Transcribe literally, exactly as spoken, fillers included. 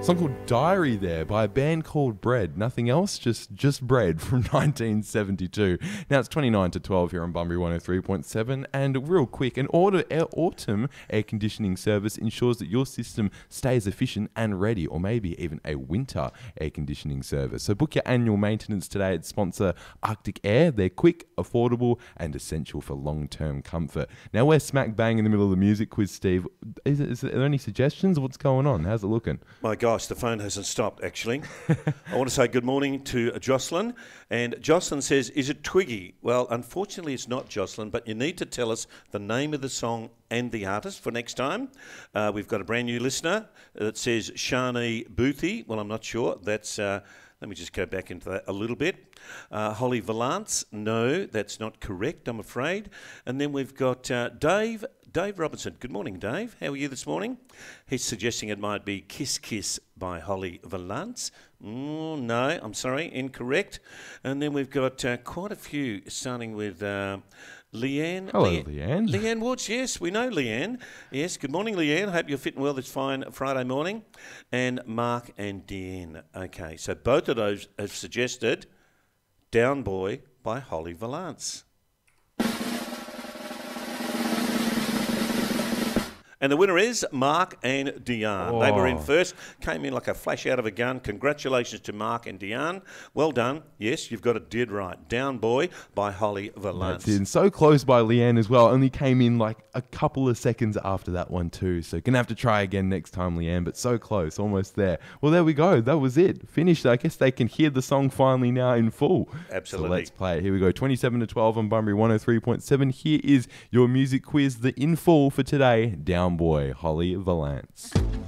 Song called Diary there by a band called Bread. Nothing else, just just Bread from nineteen seventy-two. Now it's twenty-nine to twelve here on Bunbury one oh three point seven. And real quick, an auto, air, autumn air conditioning service ensures that your system stays efficient and ready, or maybe even a winter air conditioning service. So book your annual maintenance today at sponsor Arctic Air. They're quick, affordable, and essential for long-term comfort. Now we're smack bang in the middle of the music quiz, Steve. Is, is there any suggestions? What's going on? How's it looking? My gosh, the phone hasn't stopped, actually. I want to say good morning to Jocelyn. And Jocelyn says, is it Twiggy? Well, unfortunately, it's not Jocelyn, but you need to tell us the name of the song and the artist for next time. Uh, we've got a brand new listener that says Shani Boothie. Well, I'm not sure. That's... Uh, Let me just go back into that a little bit. Uh, Holly Valance, no, that's not correct, I'm afraid. And then we've got uh, Dave, Dave Robinson. Good morning, Dave. How are you this morning? He's suggesting it might be Kiss Kiss by Holly Valance. Mm, no, I'm sorry, incorrect. And then we've got uh, quite a few, starting with... Uh, Leanne. Hello, Le- Leanne. Leanne Woods, yes, we know Leanne. Yes, good morning, Leanne. Hope you're fitting well this fine Friday morning. And Mark and Deanne. Okay, so both of those have suggested Down Boy by Holly Valance. And the winner is Mark and Deanne. Oh. They were in first, came in like a flash out of a gun. Congratulations to Mark and Deanne. Well done. Yes, you've got it dead right. Down Boy by Holly Valance. That's it. And so close by Leanne as well. Only came in like a couple of seconds after that one too. So gonna have to try again next time, Leanne. But so close, almost there. Well, there we go. That was it. Finished. I guess they can hear the song finally now in full. Absolutely. So let's play it. Here we go. twenty-seven to twelve on Bunbury one oh three point seven. Here is your music quiz, the in full for today. Down Boy, Holly Valance.